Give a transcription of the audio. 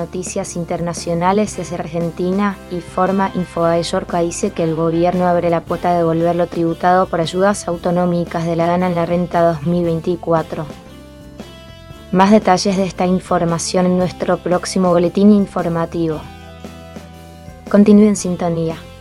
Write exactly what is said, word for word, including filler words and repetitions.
noticias internacionales desde Argentina, informa InfoAyorca dice que el gobierno abre la puerta a devolver lo tributado por ayudas autonómicas de la gana en la renta dos mil veinticuatro. Más detalles de esta información en nuestro próximo boletín informativo. Continúe en sintonía.